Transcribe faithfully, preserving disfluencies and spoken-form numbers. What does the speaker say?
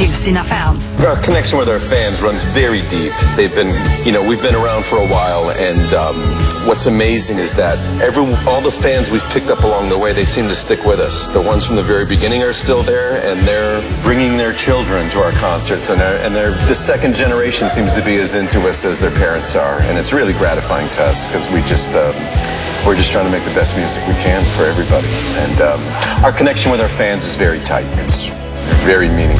till sina fans. Our connection with our fans runs very deep. They've been, you know, we've been around for a while, and um, what's amazing is that every, all the fans we've picked up along the way, they seem to stick with us. The ones from the very beginning are still there, and they're bringing their children to our concerts, and they're, and they're, the second generation seems to be as into us as their parents are, and it's really gratifying to us because we just, um, we're just trying to make the best music we can for everybody. And um, our connection with our fans is very tight. It's very meaningful.